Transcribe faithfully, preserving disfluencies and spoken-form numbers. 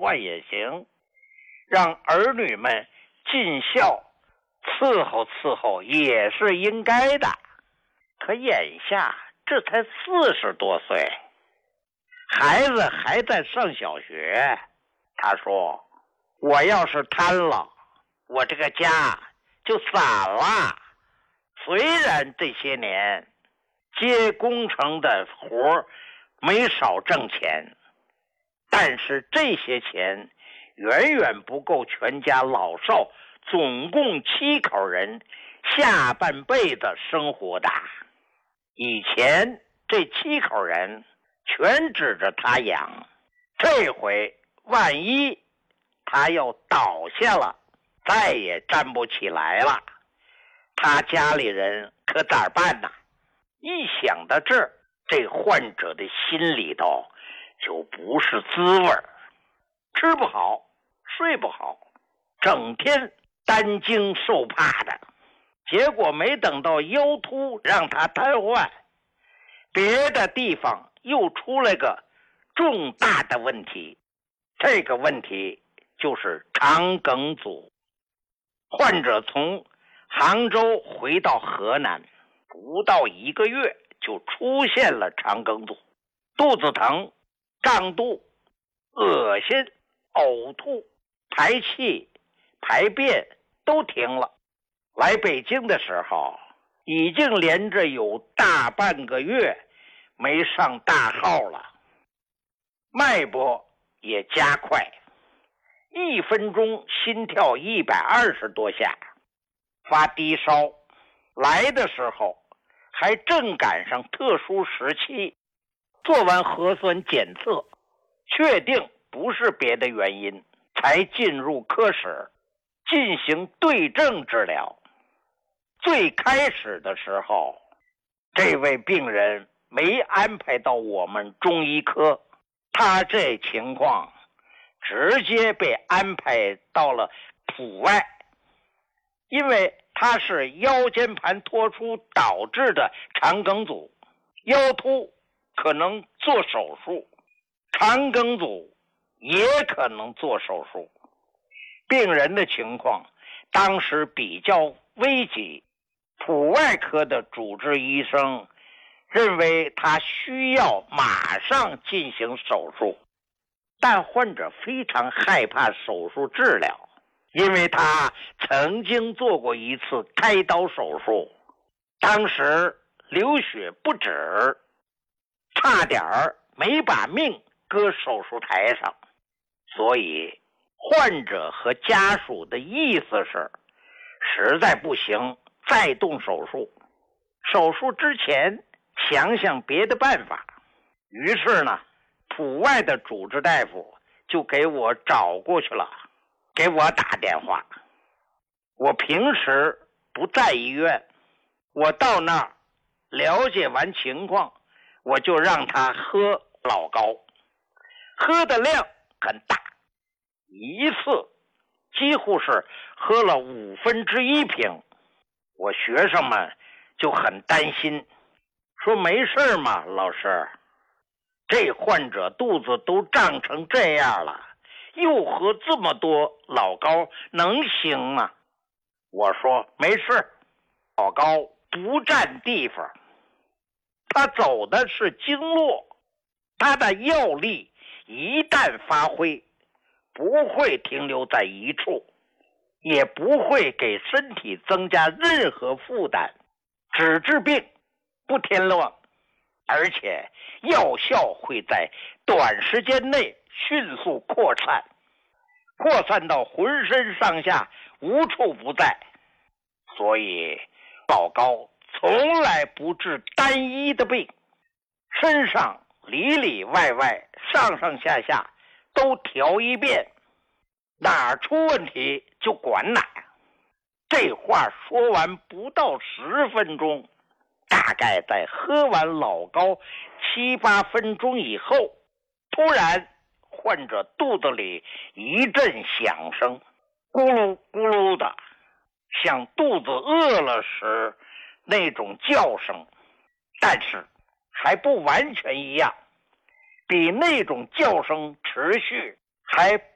换也行，让儿女们尽孝伺候伺候也是应该的。可眼下这才四十多岁，孩子还在上小学。他说，我要是贪了，我这个家就散了。虽然这些年接工程的活没少挣钱，但是这些钱远远不够全家老少总共七口人下半辈子生活的。以前这七口人全指着他养，这回万一他要倒下了，再也站不起来了，他家里人可咋办呢？一想到这儿，这患者的心里头就不是滋味儿，吃不好睡不好，整天担惊受怕的。结果没等到腰突让他瘫痪，别的地方又出来个重大的问题。这个问题就是肠梗阻。患者从杭州回到河南，不到一个月就出现了肠梗阻，肚子疼、胀肚、恶心、呕吐、排气、排便都停了。来北京的时候，已经连着有大半个月没上大号了，脉搏也加快，一分钟心跳一百二十多下，发低烧。来的时候还正赶上特殊时期，做完核酸检测，确定不是别的原因，才进入科室进行对症治疗。最开始的时候，这位病人没安排到我们中医科，他这情况直接被安排到了普外，因为他是腰间盘突出导致的肠梗阻，腰突可能做手术，肠梗阻也可能做手术。病人的情况当时比较危急，普外科的主治医生认为他需要马上进行手术，但患者非常害怕手术治疗，因为他曾经做过一次开刀手术，当时流血不止，差点没把命搁手术台上。所以患者和家属的意思是，实在不行再动手术，手术之前想想别的办法。于是呢，普外的主治大夫就给我找过去了，给我打电话。我平时不在医院，我到那儿了解完情况，我就让他喝老高，喝的量很大，一次几乎是喝了五分之一瓶。我学生们就很担心，说没事嘛，老师，这患者肚子都胀成这样了，又喝这么多老高，能行吗？我说没事，老高不占地方，他走的是经络，他的药力一旦发挥，不会停留在一处，也不会给身体增加任何负担，只治病不添乱，而且药效会在短时间内迅速扩散，扩散到浑身上下无处不在。所以老高从来不治单一的病，身上里里外外上上下下都调一遍，哪儿出问题就管哪儿。这话说完不到十分钟，大概在喝完老高七八分钟以后，突然患者肚子里一阵响声，咕噜咕噜的，像肚子饿了时那种叫声，但是还不完全一样，比那种叫声持续还